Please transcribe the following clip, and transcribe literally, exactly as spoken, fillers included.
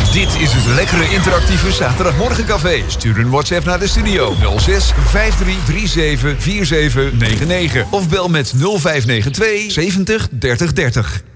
Dit is het lekkere interactieve zaterdagmorgencafé. Stuur een WhatsApp naar de studio nul zes vijf drie drie zeven vier zeven negen negen of bel met nul vijf negen twee zeventig dertig dertig.